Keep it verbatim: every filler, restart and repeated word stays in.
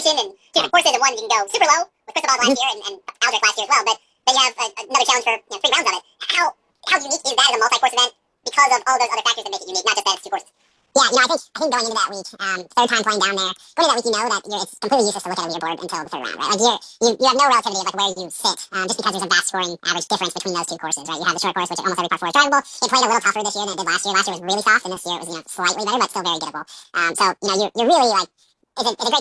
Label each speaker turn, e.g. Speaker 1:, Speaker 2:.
Speaker 1: Ocean and different courses, and one you can go super low with Crystal Ball last year and, and Aldrich last year as well. But then you have a, another challenge for you know, three rounds of it. How how unique is that as a multi-course event because of all those other factors that make it unique, not just that it's two courses?
Speaker 2: Yeah, you know, I think I think going into that week, um, third time playing down there, going into that week, you know that you're, it's completely useless to look at a leaderboard until the third round, right? Like you're, you you have no relativity of like where you sit, um, just because there's a vast scoring average difference between those two courses, right? You have the short course, which almost every par four is drivable. It played a little tougher this year than it did last year. Last year was really soft, and this year it was you know slightly better, but still very gettable. Um, so you know you're you're really like. It's a, it's a great